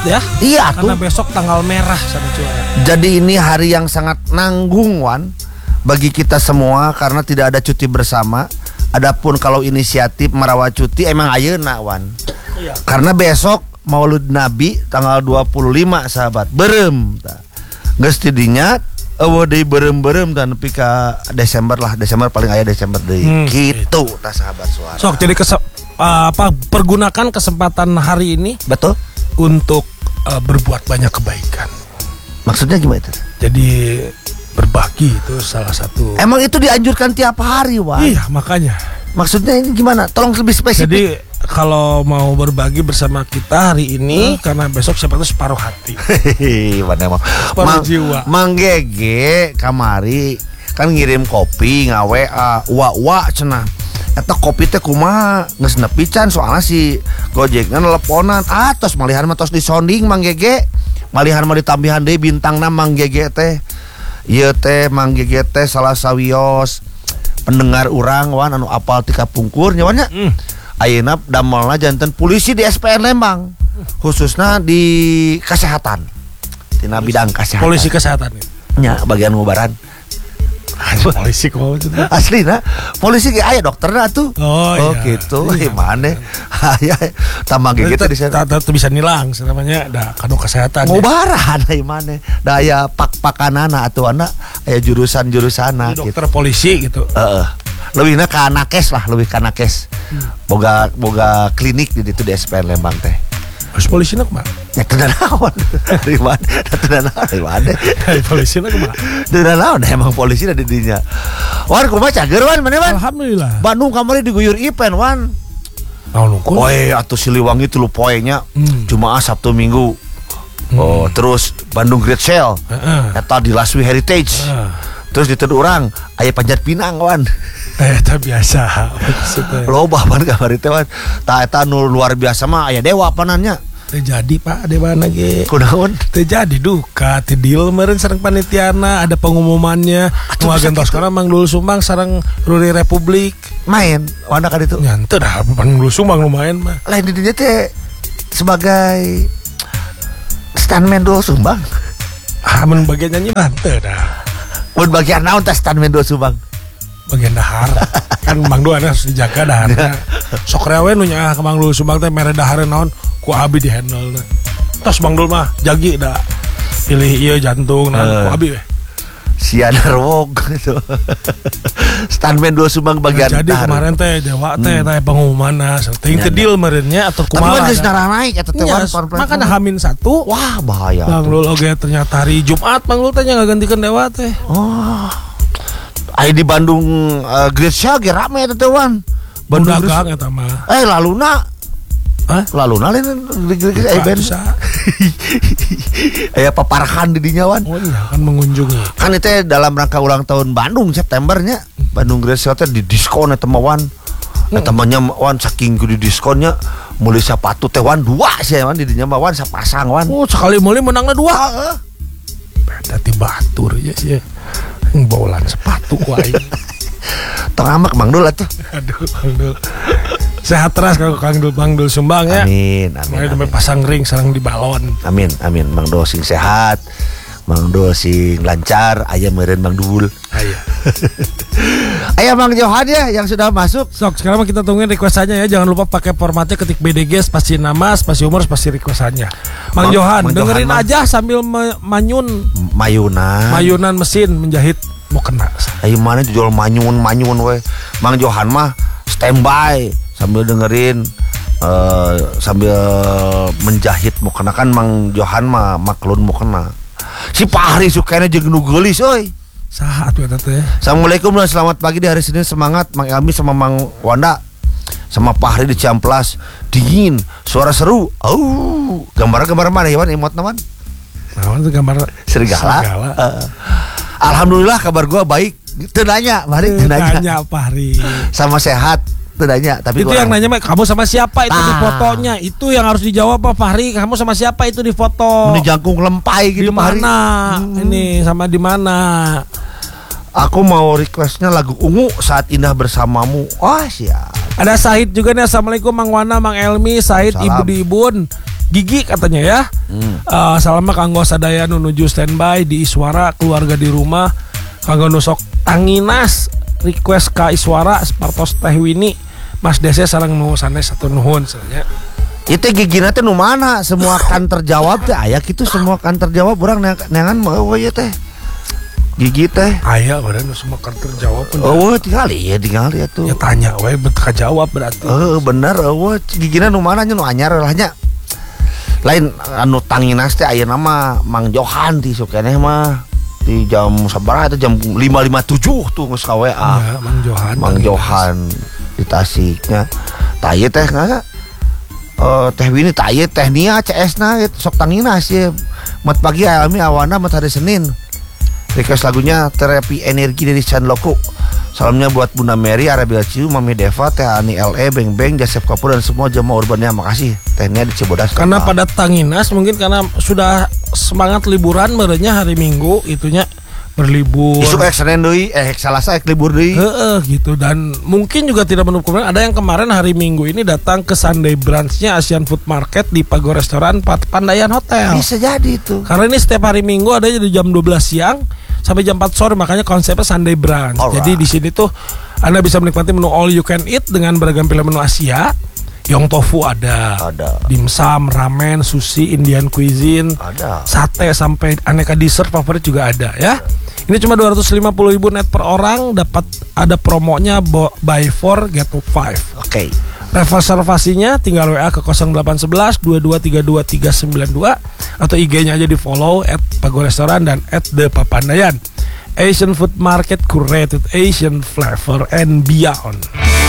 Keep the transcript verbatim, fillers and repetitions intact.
ya. Iya tuh. Karena besok tanggal merah sana Juara. Jadi ini hari yang sangat nanggung Wan bagi kita semua karena tidak ada cuti bersama. Adapun kalau inisiatif merawat cuti emang ayeuna Wan. Iya. Karena besok Maulid Nabi tanggal dua puluh lima sahabat. Berem. Geus tidinya eueuh deui berem-berem dan nepi ka Desember lah. Desember paling aya Desember deui. Hmm, gitu tah sahabat suara. Sok jadi kese- uh, apa pergunakan kesempatan hari ini Betul? untuk uh, berbuat banyak kebaikan. Maksudnya gimana itu? Jadi berbagi itu salah satu. Emang itu dianjurkan tiap hari, Wan. Iya, makanya. Maksudnya ini gimana? Tolong lebih spesifik. Jadi kalau mau berbagi bersama kita hari ini, hmm? karena besok siapa tuh separuh hati. Hehehe, mana emang. Separuh jiwa. Mang Gege kamari kan ngirim kopi ngawe uh, wa-wa cenah. Eta kopi teh kumaha geus nepi can soalnya si Gojekna nelponan. Ah tos malihan mah tos disonding Mang Gege. Malihan mah ditambihan deui bintangna Mang Gege teh. Ieu teh Mang Gege teh salah sawios pendengar urang Wan anu apal ti kapungkur nya Wan nya. Hmm. Ayeuna damelna janten polisi di S P N Lembang. Khususnya di kesehatan. Tina bidang kesehatan. Polisi kesehatan. Nya bagian ngubaran. Polisi kok asli nah polisi ge aya dokterna tuh. Oh, oh iya. gitu Iya. Gimana aya tambah ge kita di sana tuh bisa nilang namanya da kanu kesehatan ngubaran ya. Mana da aya pak-pakanana atuh anak aya jurusan-jurusanna gitu. Dokter polisi gitu. Heeh. Lebihna ka nakes lah, lebih ka nakes. Hmm. Boga boga klinik di ditu di S P N Lembang teh. Terus polisi nak mah? Ya kena naon. Dari mana? Kena naon dari mana? Dari polisi nak mah? Kena naon emang polisi ada di dinya. Wan kumaha cager Wan mana Wan? Alhamdulillah. Bandung kamari diguyur event Wan. Naon nungkul? Oe atuh Siliwangi tilu poenya. Hmm. Jumaah Sabtu Minggu. Hmm. Oh, terus Bandung Great Sale. Heeh. Uh-uh. Eta di Laswi Heritage. Uh. Terus di teu urang aya Panjat Pinang Wan. Eh, eta biasa. Loba pan kamari teh Wan. Tah eta nu luar biasa mah aya dewa panannya. Teu jadi Pak dewa ge. Kunaon? Teu jadi duka ti deal meureun sareng panitiana ada pengumumannya. Nu agentos kana Mang Dul Sumbang sareng Ruri Republik. Main wana ka ditu. Nya henteu dah Mang Dul Sumbang lumayan mah. Lain di dinya teh sebagai stuntman Dul Sumbang. Ah mun bagian nyanyi mah henteu dah. Mun bagian naon teh stuntman Dul Sumbang? Bagian dahar kan Mang Dul harus dijaga daharnya. Sok rewe nu nya ka Mang Dul Sumbang teh mere dahar naon ku abi di handle teh. Tos Mang Dul mah jagi da pilih ieu jantung nah uh, ku abi we. Sian Rwog gitu. Stuntman Dul Sumbang bagian nah, jadi dahar. Kemarin teh dewa teh hmm. teh pengumumanna teuing teu deal meureun nya atuh kumaha. Tapi geus narah naik eta teh wan pelan. Makana hamin satu. Wah bahaya. Mang Dul oge ternyata hari Jumat Mang Dul teh nya ngagantikeun dewa teh. Oh. Ai di Bandung uh, Gresya ge rame eta teh wan. Bandung dagang eta mah. Eh laluna. Hah? Laluna lain di Gresya event. Aya paparahan di dinya wan. Oh iya kan mengunjungi. Kan itu dalam rangka ulang tahun Bandung Septembernya. Bandung Gresya teh di diskon eta mah wan. Eta mah nya wan saking di diskonnya meuli sepatu teh wan dua sih wan di dinya mah wan sapasang wan. Oh sekali meuli menangna dua. Heeh. Beda ti batur ya sih. Baulan sepatu ku aing. Tong amak Mang Dul atuh. Aduh, Mang Dul. Sehat terus kalau Kang Dul Mang Dul Sumbang ya. Amin, amin. Mari pasang ring sareng di balon. Amin, amin. Mang Dul sing sehat. Mang Dul sing lancar, aya meureun Mang Dul. Aya. Aya Mang Johan ya yang sudah masuk. Sok, sekarang kita tungguin requestannya ya. Jangan lupa pakai formatnya ketik B D G spasi nama, spasi umur, spasi requestannya. Mang, Mang Johan, Mang dengerin Johan aja sambil ma- manyun. Mayunan. Mayunan mesin menjahit mau kena. Ayo mana jual manyun manyun we. Mang Johan mah standby sambil dengerin uh, sambil menjahit mau kena kan Mang Johan mah maklun mau kena. Si Fahri sukanya jeung nu geulis euy. Sahat we teh. Assalamualaikum dan selamat pagi di hari Senin, semangat Mang Elmi sama Mang Wanda sama Fahri di Ciamplas. Dingin, suara seru. Oh, gambar-gambar mana ya, emot naman? Naon itu gambar serigala? Serigala. Uh, Alhamdulillah kabar gua baik. Teu nanya, mari teu nanya. Tanya Fahri. Sama sehat. Nanya, tapi itu yang nanya kamu sama siapa itu ah. di fotonya itu yang harus dijawab Pak Fahri, kamu sama siapa itu di foto di jangkung lempai gitu di mana hmm. ini sama di mana. Aku mau requestnya lagu Ungu Saat Indah Bersamamu. Wah oh, siap. Ada Said juga nih. Assalamualaikum Mang Wana, Mang Elmi, Said, Ibu di Ibun gigi katanya ya. Hmm. Uh, salama kanggo sadaya nuju standby di Iswara, keluarga di rumah kanggo nusok anginas request ka Iswara Spartos Teh Wini Mas Dese sareng nu sanes satu nuhun sebenarnya. Itu gigina teh nu mana semua kan terjawab teh aya kitu semua kan terjawab urang neangan mah eueuh teh. Gigi teh aya badan semua kan terjawab. Eueuh tinggal ya tinggal ya tuh. Ya tanya we bet kajawab berarti. Heeh bener eueuh gigina nu mana nya nu anyar lah nya. Lain anu tanginas teh aya nama Mang Johan ti sok keneh mah. Di jam sabaraha itu jam lima lima tujuh tuh geus ka W A. Ya, Mang Johan. Mang Johan di Tasiknya. Tah ieu teh ngaga Uh, teh Wini tak iya teh Nia C S na gitu. Sok tanginas ya mat pagi alami awana mat hari Senin request lagunya terapi energi dari Chan Loko. Salamnya buat Bunda Mary, Arabia Ciu, Mami Deva, Teh Ani L E, Beng Beng, Jasep Kapur dan semua jemaah urbannya. Makasih Teh Nia di Cibodas. Karena pada tanginas mungkin karena sudah semangat liburan merenya hari Minggu itunya berlibur. Isuk ek Senin deui, eh Salasa ek libur deui. Heeh gitu dan mungkin juga tidak menutup kemungkinan ada yang kemarin hari Minggu ini datang ke Sunday brunch-nya Asian Food Market di Pago Restoran Pandayan Hotel. Bisa jadi itu. Karena ini setiap hari Minggu ada di jam dua belas siang sampai jam empat sore, makanya konsepnya Sunday brunch. Alright. Jadi di sini tuh Anda bisa menikmati menu all you can eat dengan beragam pilihan menu Asia. Yong tofu ada, ada, dimsum, ramen, sushi, Indian cuisine, ada, sate sampai aneka dessert favorit juga ada ya. Ini cuma dua ratus lima puluh ribu net per orang, dapat ada promonya buy four get five. Oke. Okay. Reservasinya tinggal W A ke nol delapan satu satu dua dua tiga dua tiga sembilan dua atau I G-nya aja di follow at Pago Restoran dan at The Papandayan. Asian Food Market curated Asian flavor and beyond.